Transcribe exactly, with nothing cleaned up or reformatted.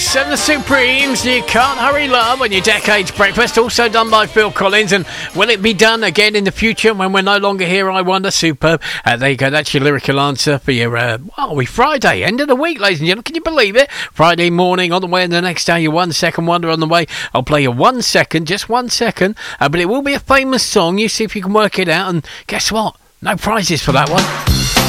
Kiss and the Supremes, You Can't Hurry Love on your Decades Breakfast, also done by Phil Collins. And will it be done again in the future when we're no longer here? I wonder. Superb. Uh, there you go, that's your lyrical answer for your, uh, what are we, Friday, end of the week, ladies and gentlemen. Can you believe it? Friday morning on the way, and the next day, your one second wonder on the way. I'll play you one second, just one second, uh, but it will be a famous song. You see if you can work it out, and guess what? No prizes for that one.